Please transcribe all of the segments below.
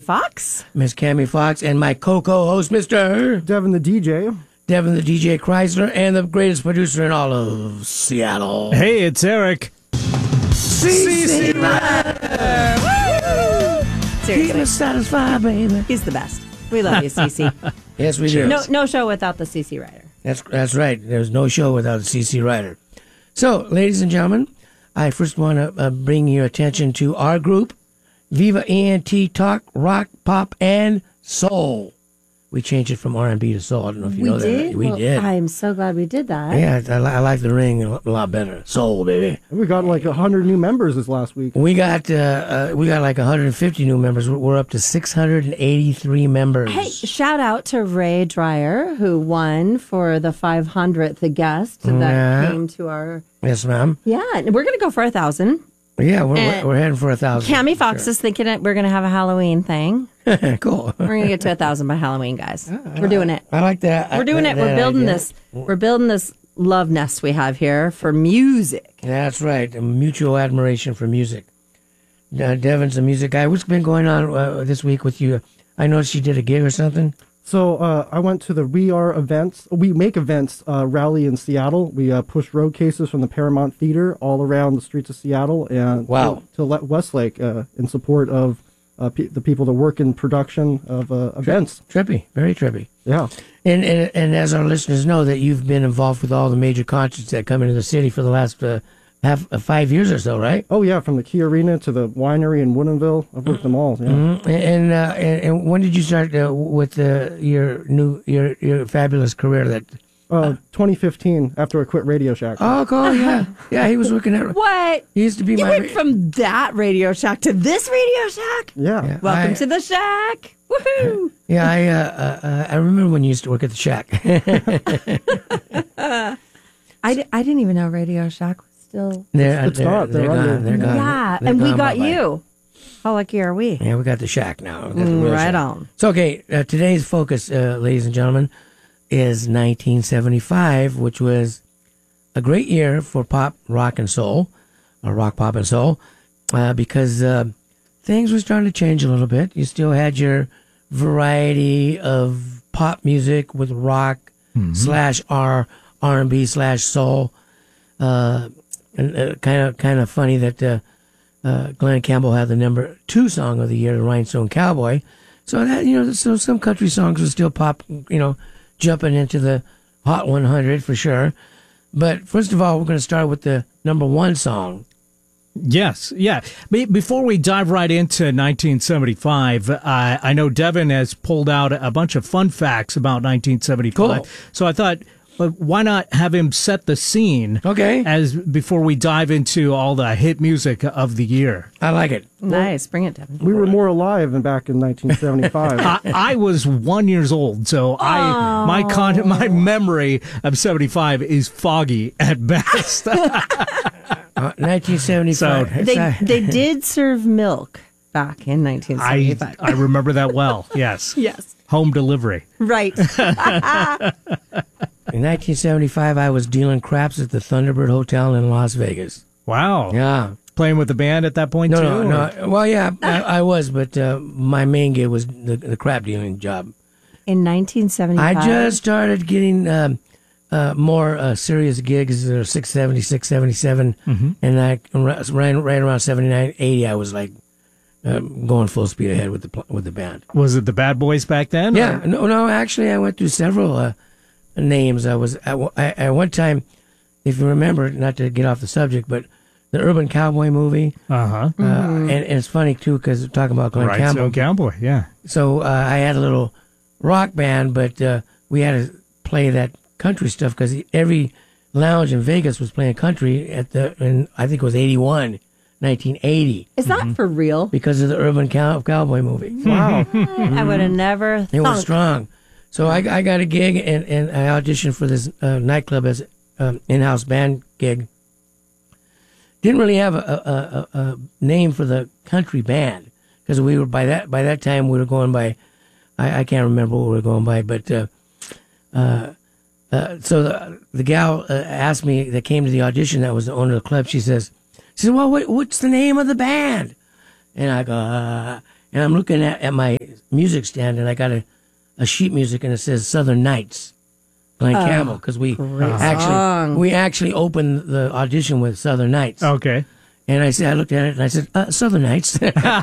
Fox. Miss Cammie Fox, and my co-host, Mr. Devin the DJ. Devin the DJ Chrysler, and the greatest producer in all of Seattle. Hey, it's Eric. CC Rider. Keep Seriously, us satisfied, baby. he's the best. We love you, Cece. Yes, we do. No show without the CC Rider. That's right. There's no show without a CC Rider. So, ladies and gentlemen, I first want to bring your attention to our group, Viva ENT Talk, Rock, Pop, and Soul. We changed it from R&B to soul. I don't know if you know that. We did. I'm so glad we did that. Yeah, I like the ring a lot better. Soul, baby. We got like 100 new members this last week. We got like 150 new members. We're up to 683 members. Hey, shout out to Ray Dreyer, who won for the 500th guest that came to our... Yes, ma'am. Yeah, and we're going to go for 1,000. Yeah, we're heading for 1,000. Cammie Fox is thinking we're going to have a Halloween thing. Cool. We're going to get to 1,000 by Halloween, guys. We're doing it. I like that. We're doing it. We're building this. We're building this love nest we have here for music. That's right. A mutual admiration for music. Devin's a music guy. What's been going on this week with you? I noticed you did a gig or something. So I went to the We Make Events rally in Seattle. We push road cases from the Paramount Theater all around the streets of Seattle and to Westlake in support of the people that work in production of events. Trippy, very trippy. Yeah. And as our listeners know, that you've been involved with all the major concerts that come into the city for the last 5 years or so, right? Oh yeah, from the Key Arena to the winery in Woodinville, I've worked them all. Yeah. Mm-hmm. And when did you start with your fabulous career? That 2015, after I quit Radio Shack. Oh, cool, yeah, yeah. He was working at What? He used to be You went from that Radio Shack to this Radio Shack? Yeah. Welcome to the Shack. Woohoo! Yeah, I remember when you used to work at the Shack. I didn't even know Radio Shack was still. They're gone. Yeah, and we got you. How lucky are we? Yeah, we got the Shack now. We got the real Right Shack. on. So, okay, today's focus, ladies and gentlemen, is 1975, which was a great year for pop, rock, and soul, or rock, pop, and soul, because things were starting to change a little bit. You still had your variety of pop music with rock slash R&B slash soul. And kind of funny that Glenn Campbell had the number 2 song of the year, the Rhinestone Cowboy. So that so some country songs were still pop, jumping into the Hot 100 for sure. But first of all, we're going to start with the number 1 song. Yes, yeah. Before we dive right into 1975, I know Devin has pulled out a bunch of fun facts about 1975. Cool. So I thought, why not have him set the scene? Okay. As before we dive into all the hit music of the year. I like it. Nice. Bring it, Devin. We were more alive than back in 1975. I was 1 year old, so my memory of 75 is foggy at best. 1975. They did serve milk back in 1975. I remember that well. Yes. Yes. Home delivery. Right. In 1975, I was dealing craps at the Thunderbird Hotel in Las Vegas. Wow. Yeah. Playing with the band at that point, too? No. Well, yeah, I was, but my main gig was the crap dealing job. In 1975. I just started getting more serious gigs, 670, 677, and I ran right around 79, 80. I was like going full speed ahead with the band. Was it the Bad Boys back then? Yeah, no. Actually, I went through several names. I was at one time, if you remember, not to get off the subject, but the Urban Cowboy movie. And it's funny too because we're talking about Glenn Campbell. So Cowboy, yeah. So I had a little rock band, but we had to play that country stuff because every lounge in Vegas was playing country and I think it was 1980. Is that for real? Because of the Urban Cowboy movie. Wow. I would have never thought. It was strong. So I got a gig and I auditioned for this nightclub as in-house band gig. Didn't really have a name for the country band because we were by that time we were going by I can't remember what we were going by, but so the gal asked me that came to the audition that was the owner of the club. She says, well, what's the name of the band? And I go, and I'm looking at my music stand, and I got a sheet music, and it says Southern Nights, Glen Campbell, because we actually opened the audition with Southern Nights. Okay. And I looked at it and I said, Southern Nights.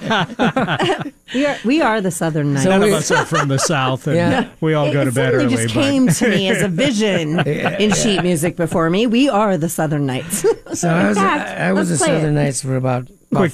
We are the Southern Nights. None of us are from the South, and we all go to bed early. It just came to me as a vision in sheet music before me. We are the Southern Nights. So I was the Southern Nights for about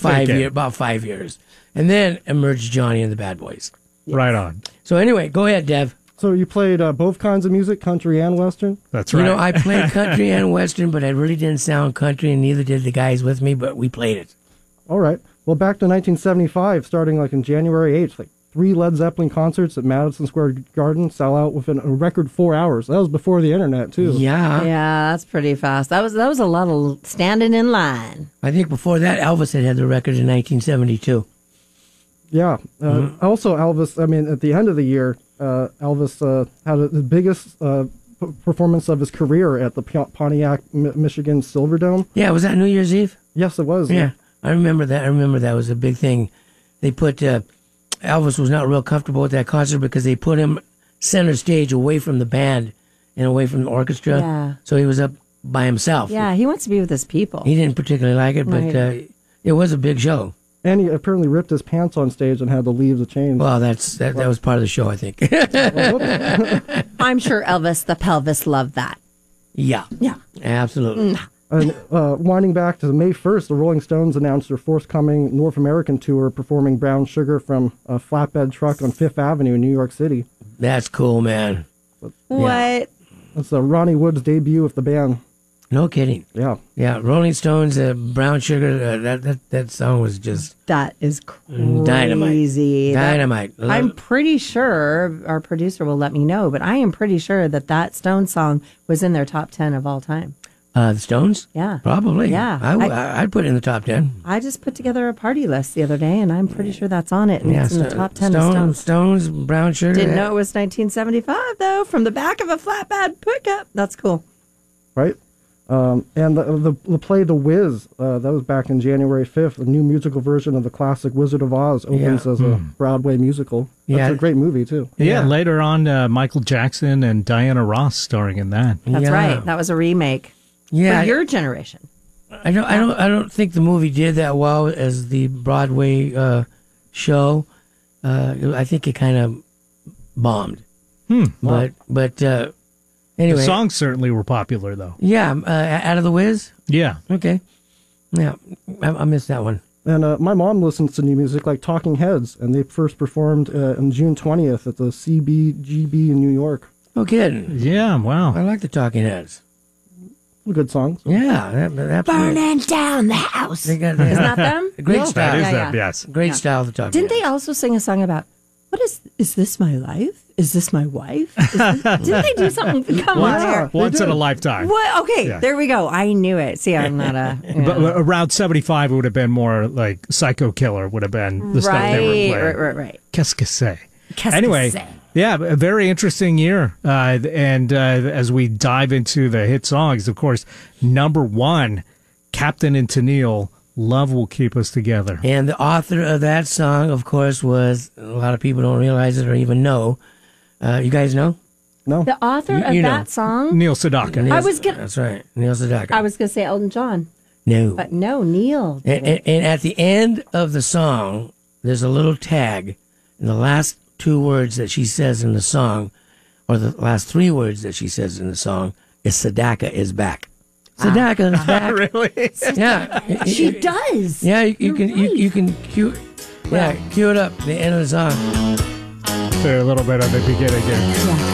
5 years. And then emerged Johnny and the Bad Boys. Yes. Right on. So anyway, go ahead, Dev. So you played both kinds of music, country and western? That's right. You know, I played country and western, but I really didn't sound country, and neither did the guys with me, but we played it. All right. Well, back to 1975, starting like in January 8th, like 3 Led Zeppelin concerts at Madison Square Garden sell out within a record 4 hours. That was before the internet, too. Yeah. Yeah, that's pretty fast. That was a lot of standing in line. I think before that, Elvis had the record in 1972. Yeah. Also, Elvis, I mean, at the end of the year, Elvis had the biggest performance of his career at the Pontiac, Michigan Silverdome. Yeah, was that New Year's Eve? Yes, it was. Yeah, I remember that. I remember that was a big thing. They put Elvis was not real comfortable with that concert because they put him center stage away from the band and away from the orchestra. Yeah. So he was up by himself. Yeah, he wants to be with his people. He didn't particularly like it, but it was a big show. And he apparently ripped his pants on stage and had to leave the chains. Well, that was part of the show, I think. I'm sure Elvis the Pelvis loved that. Yeah. Yeah. Absolutely. And winding back to May 1st, the Rolling Stones announced their forthcoming North American tour, performing Brown Sugar from a flatbed truck on Fifth Avenue in New York City. That's cool, man. What? That's Ronnie Wood's debut with the band. No kidding. Yeah. Yeah, Rolling Stones, Brown Sugar, that song was just... That is crazy. Dynamite. I'm pretty sure, our producer will let me know, but I am pretty sure that Stones song was in their top 10 of all time. The Stones? Yeah. Probably. Yeah. I'd put it in the top 10. I just put together a party list the other day, and I'm pretty sure that's on it, and it's in the top 10 of Stones. Stones, Brown Sugar. Didn't know it was 1975, though, from the back of a flatbed pickup. That's cool. Right? And the play The Wiz, that was back in January 5th. A new musical version of the classic Wizard of Oz opens as a Broadway musical. That's a great movie, too. Yeah, later on, Michael Jackson and Diana Ross starring in that. That's right. That was a remake for your generation. I don't think the movie did that well as the Broadway show. I think it kind of bombed. But anyway, the songs certainly were popular, though. Yeah, Out of the Wiz? Yeah. Okay. Yeah, I missed that one. And my mom listens to new music like Talking Heads, and they first performed on June 20th at the CBGB in New York. No kidding. Yeah, wow. I like the Talking Heads. Good songs. Yeah, absolutely. Burning down the house. Isn't that them? Great style. That is them, yes. Great style of the Talking Didn't Heads. they also sing a song about, is this my life? Is this my wife? Didn't they do something? Come on here. Once in a lifetime. What? Okay, there we go. I knew it. See, I'm not a... But around 75, it would have been more like Psycho Killer would have been the stuff they were playing. Right. Qu'est-ce que c'est? Anyway, yeah, a very interesting year. And as we dive into the hit songs, of course, number 1, Captain and Tennille, Love Will Keep Us Together. And the author of that song, of course, was, a lot of people don't realize it or even know. You guys know? No. The author of that song? Neil Sedaka. That's right, Neil Sedaka. I was going to say Elton John. No. But no, Neil. And at the end of the song, there's a little tag, and the last 2 words that she says in the song, or the last 3 words that she says in the song, is Sedaka is back. Sedaka is back. Really? Yeah. She does. Yeah, you can cue it up, the end of the song. A little bit of the beginning again. Yeah.